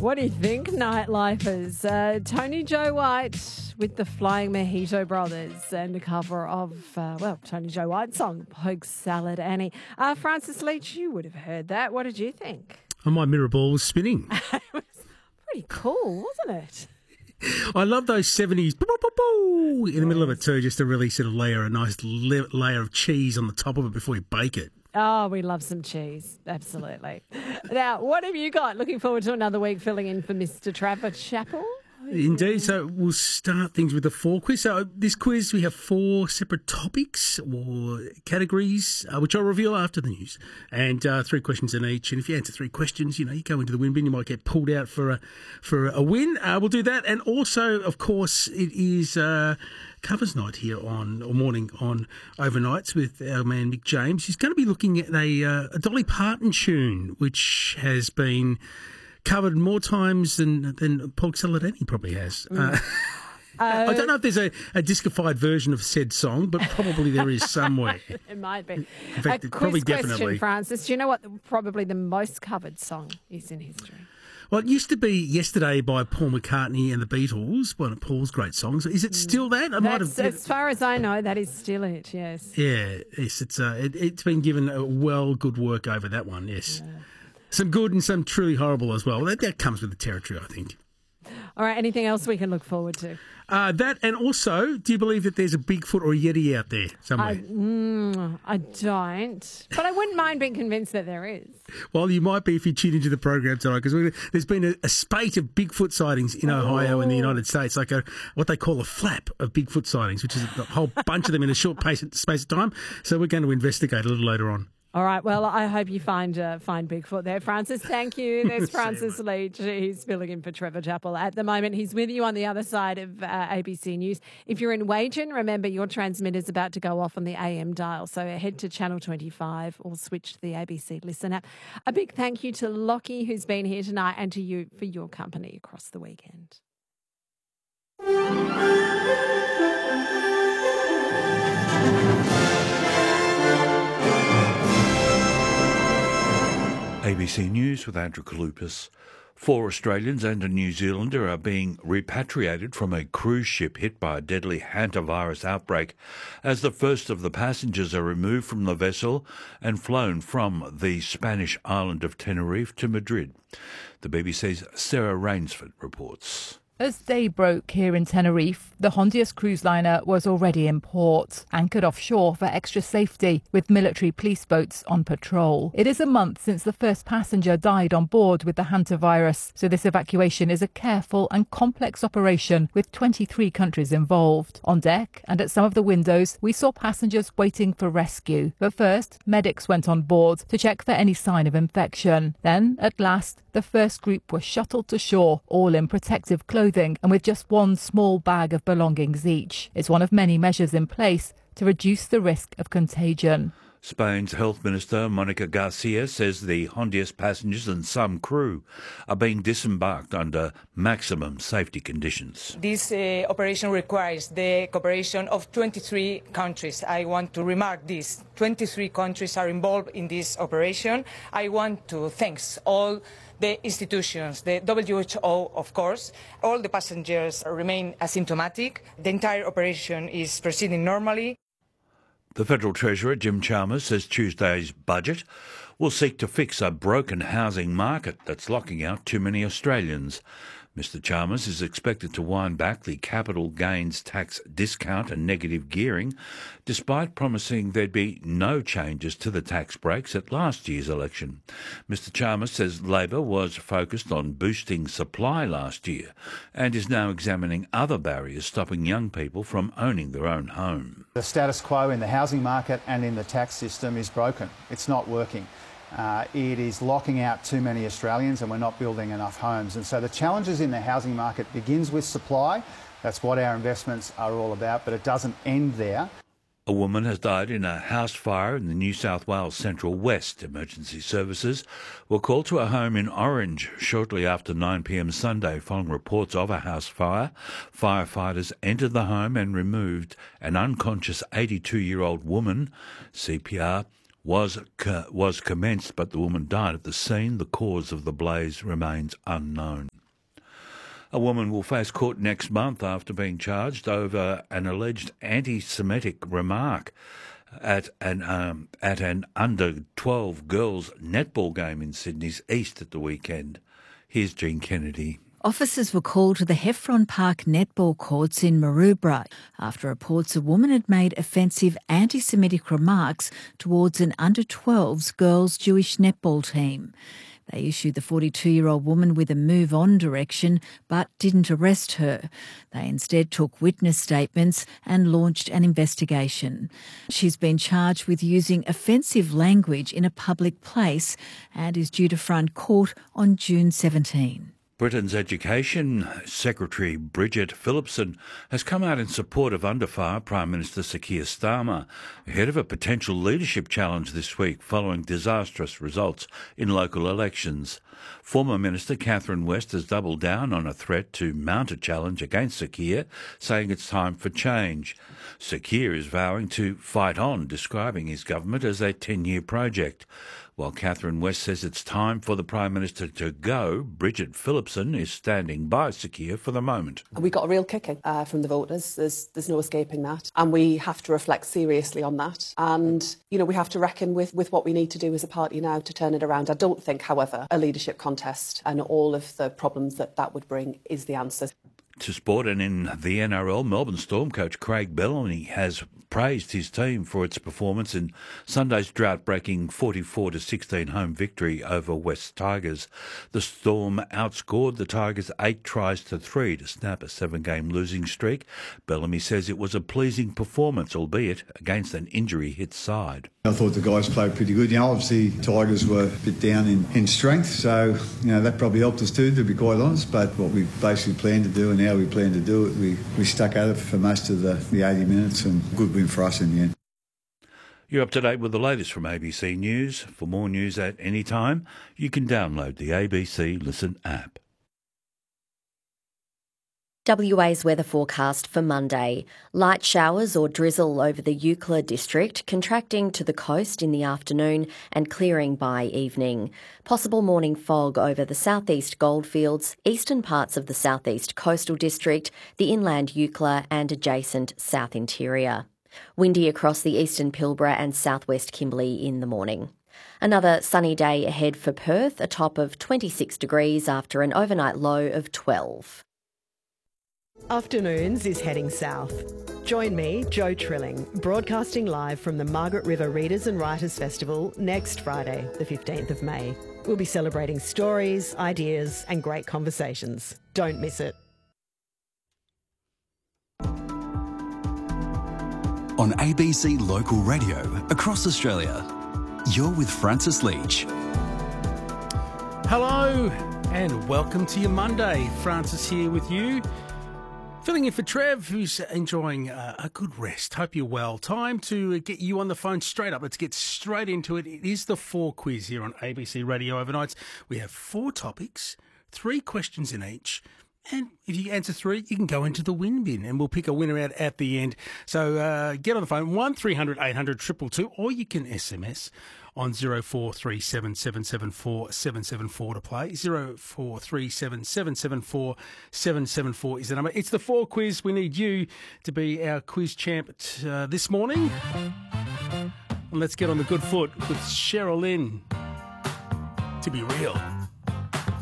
What do you think, nightlifers? Tony Joe White with the Flying Mojito Brothers and a cover of, Tony Joe White's song, Poke Salad Annie. Francis Leach, you would have heard that. What did you think? Oh, my mirror ball was spinning. It was pretty cool, wasn't it? I love those 70s in the middle of it too, just to really sort of layer a nice layer of cheese on the top of it before you bake it. Oh, we love some cheese. Absolutely. Now, what have you got? Looking forward to another week filling in for Mr. Trevor Chappell. Indeed. So we'll start things with the 4 quiz. So this quiz, we have 4 separate topics or categories, which I'll reveal after the news, and 3 questions in each. And if you answer 3 questions, you go into the win bin. You might get pulled out for a win. We'll do that. And also, of course, it is covers night here morning on Overnights with our man Mick James. He's going to be looking at a Dolly Parton tune, which has been covered more times than Poke Salad Annie probably has. I don't know if there's a discified version of said song, but probably there is somewhere. It might be. In fact, probably definitely. Question, Francis. Do you know what probably the most covered song is in history? Well, it used to be Yesterday by Paul McCartney and the Beatles, one of Paul's great songs. Is it still that? As far as I know, that is still it, yes. Yeah, yes, it's been given good work over that one, yes. Yeah. Some good and some truly horrible as well. That comes with the territory, I think. All right, anything else we can look forward to? That, and also, do you believe that there's a Bigfoot or a Yeti out there somewhere? I don't, but I wouldn't mind being convinced that there is. Well, you might be if you tune into the program tonight, because there's been a spate of Bigfoot sightings in Ohio and the United States, like what they call a flap of Bigfoot sightings, which is a whole bunch of them in a short space of time. So we're going to investigate a little later on. All right. Well, I hope you find Bigfoot there, Francis. Thank you. There's Francis Leach. He's filling in for Trevor Chappell at the moment. He's with you on the other side of ABC News. If you're in Wagen, remember your transmitter's about to go off on the AM dial. So head to Channel 25 or switch to the ABC Listen app. A big thank you to Lockie, who's been here tonight, and to you for your company across the weekend. ABC News with Andrew Kalupas. 4 Australians and a New Zealander are being repatriated from a cruise ship hit by a deadly hantavirus outbreak as the first of the passengers are removed from the vessel and flown from the Spanish island of Tenerife to Madrid. The BBC's Sarah Rainsford reports. As day broke here in Tenerife, the Hondias cruise liner was already in port, anchored offshore for extra safety, with military police boats on patrol. It is a month since the first passenger died on board with the hantavirus, so this evacuation is a careful and complex operation with 23 countries involved. On deck and at some of the windows, we saw passengers waiting for rescue. But first, medics went on board to check for any sign of infection. Then, at last, the first group were shuttled to shore, all in protective clothing and with just one small bag of belongings each. It's one of many measures in place to reduce the risk of contagion. Spain's Health Minister Monica Garcia says the Hondias passengers and some crew are being disembarked under maximum safety conditions. This operation requires the cooperation of 23 countries. I want to remark this. 23 countries are involved in this operation. I want to thank all the institutions, the WHO, of course. All the passengers remain asymptomatic. The entire operation is proceeding normally. The Federal Treasurer, Jim Chalmers, says Tuesday's budget will seek to fix a broken housing market that's locking out too many Australians. Mr Chalmers is expected to wind back the capital gains tax discount and negative gearing, despite promising there'd be no changes to the tax breaks at last year's election. Mr Chalmers says Labor was focused on boosting supply last year and is now examining other barriers stopping young people from owning their own home. The status quo in the housing market and in the tax system is broken. It's not working. It is locking out too many Australians and we're not building enough homes. And so the challenges in the housing market begins with supply. That's what our investments are all about, but it doesn't end there. A woman has died in a house fire in the New South Wales Central West. Emergency services were called to a home in Orange shortly after 9 p.m. Sunday following reports of a house fire. Firefighters entered the home and removed an unconscious 82-year-old woman. CPR was commenced, but the woman died at the scene. The cause of the blaze remains unknown. A woman will face court next month after being charged over an alleged anti-Semitic remark at an under-12 girls' netball game in Sydney's East at the weekend. Here's Jean Kennedy. Officers were called to the Heffron Park netball courts in Maroubra after reports a woman had made offensive anti-Semitic remarks towards an under-12s girls' Jewish netball team. They issued the 42-year-old woman with a move-on direction but didn't arrest her. They instead took witness statements and launched an investigation. She's been charged with using offensive language in a public place and is due to front court on June 17. Britain's Education Secretary Bridget Phillipson has come out in support of under-fire Prime Minister Sir Keir Starmer ahead of a potential leadership challenge this week following disastrous results in local elections. Former Minister Catherine West has doubled down on a threat to mount a challenge against Sir Keir, saying it's time for change. Sir Keir is vowing to fight on, describing his government as a 10-year project. While Catherine West says it's time for the Prime Minister to go, Bridget Phillipson is standing by Sir Keir for the moment. We got a real kicking from the voters. There's no escaping that. And we have to reflect seriously on that. And, we have to reckon with what we need to do as a party now to turn it around. I don't think, however, a leadership contest and all of the problems that would bring is the answer. To sport, and in the NRL, Melbourne Storm coach Craig Bellamy has praised his team for its performance in Sunday's drought-breaking 44-16 home victory over West Tigers. The Storm outscored the Tigers 8-3 to snap a 7-game losing streak. Bellamy says it was a pleasing performance, albeit against an injury-hit side. I thought the guys played pretty good. Obviously Tigers were a bit down in strength, so that probably helped us too, to be quite honest. But what we basically planned to do and how we planned to do it, we stuck at it for most of the 80 minutes, and good win for us in the end. You're up to date with the latest from ABC News. For more news at any time, you can download the ABC Listen app. WA's weather forecast for Monday. Light showers or drizzle over the Eucla district, contracting to the coast in the afternoon and clearing by evening. Possible morning fog over the southeast goldfields, eastern parts of the southeast coastal district, the inland Eucla and adjacent south interior. Windy across the eastern Pilbara and southwest Kimberley in the morning. Another sunny day ahead for Perth, a top of 26 degrees after an overnight low of 12. Afternoons is heading south. Join me, Jo Trilling, broadcasting live from the Margaret River Readers and Writers Festival next Friday, the 15th of May. We'll be celebrating stories, ideas and great conversations. Don't miss it. On ABC Local Radio across Australia, you're with Francis Leach. Hello and welcome to your Monday. Francis here with you. Filling in for Trev, who's enjoying a good rest. Hope you're well. Time to get you on the phone straight up. Let's get straight into it. It is the 4 quiz here on ABC Radio Overnights. We have 4 topics, 3 questions in each. And if you answer 3, you can go into the win bin and we'll pick a winner out at the end. So get on the phone, 1300 800 222, or you can SMS on 0437 774 774 to play. 0437 774 774 is the number. It's the 4 quiz. We need you to be our quiz champ this morning. And let's get on the good foot with Cheryl Lynn. To be real.